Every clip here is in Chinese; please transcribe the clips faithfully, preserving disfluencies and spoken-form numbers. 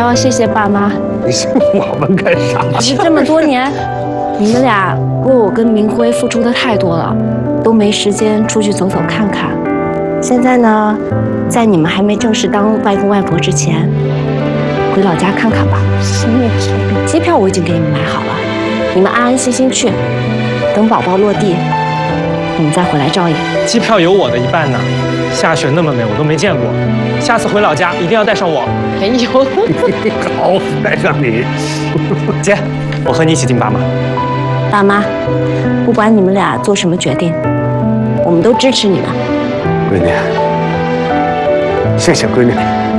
要谢谢爸妈。 你谢我们干啥？ 是这么多年，你们俩为我跟明辉付出的太多了，都没时间出去走走看看。现在呢，在你们还没正式当外公外婆之前，回老家看看吧。机票我已经给你们买好了，你们安安心心去，等宝宝落地，你们再回来照应。 机票有我的一半呢，下雪那么美我都没见过，下次回老家一定要带上我。 哎呦， 好，带上你。 姐，我和你一起听爸妈。 爸妈，不管你们俩做什么决定，我们都支持你们。 闺女，谢谢闺女。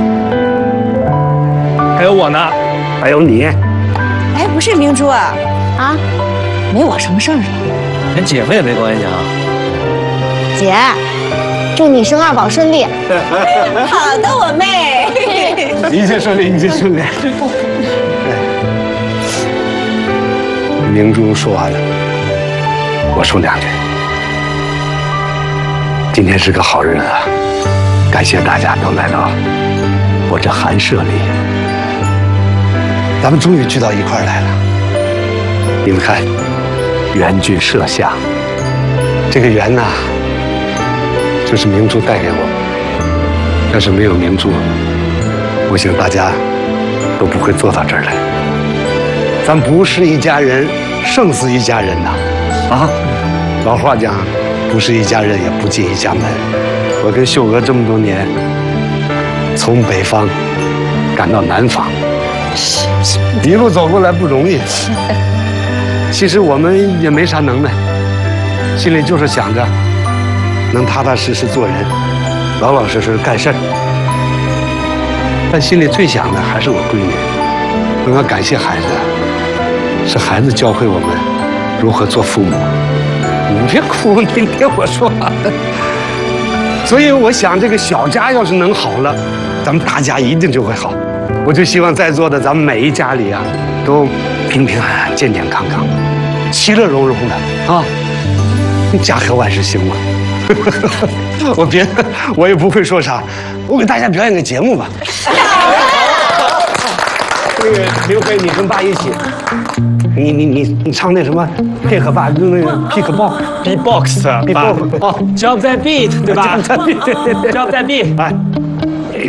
还有我呢， 还有你。 哎，不是明珠啊， 啊，没我什么事儿是吧？ 跟姐夫也没关系啊。 姐，祝你生二宝顺利。 好的，我妹。 一切顺利，一切顺利。明珠说完了，我说两句。今天是个好日子，感谢大家都来到我这寒舍里，咱们终于聚到一块儿来了。你们看，缘聚摄像，这个缘呐，就是明珠带给我。要是没有明珠，我想大家都不会坐到这儿来。咱不是一家人，胜似一家人呐！啊，老话讲，不是一家人也不进一家门。我跟秀娥这么多年，从北方赶到南方，一路走过来不容易。其实我们也没啥能耐，心里就是想着能踏踏实实做人，老老实实干事儿。但心里最想的还是我闺女。我要感谢孩子，是孩子教会我们如何做父母。你别哭，你听我说。所以我想，这个小家要是能好了，咱们大家一定就会好。我就希望在座的咱们每一家里啊，都平平安安、健健康康、其乐融融的啊，家和万事兴嘛。我别的我也不会说啥，我给大家表演个节目吧。那个刘飞，你跟爸一起，你你你你唱那什么，配合爸用那个 pick ball B box， B box 哦 ，Drop that beat， 对吧 ？Drop that beat， Drop that beat， 哎。